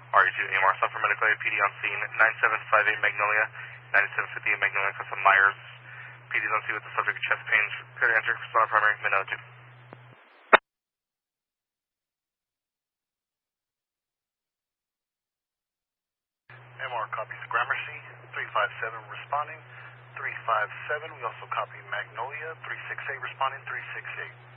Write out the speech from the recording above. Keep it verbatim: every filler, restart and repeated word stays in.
R E two A M R, Suffer Medical Aid, P D on scene, nine seven five eight Magnolia, ninety-seven fifty-eight Magnolia, Custom Myers. P D's on scene with the subject of chest pains. Clear to enter, Persona Primary, Minnow two. M R copies Gramercy, three five seven responding, three five seven. We also copy Magnolia, three six eight responding, three six eight.